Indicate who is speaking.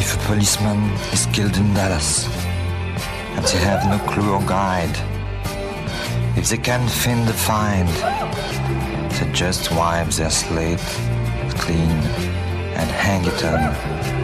Speaker 1: If a policeman is killed in Dallas and they have no clue or guide, if they can't find the find, they just wipe their slate clean and hang it on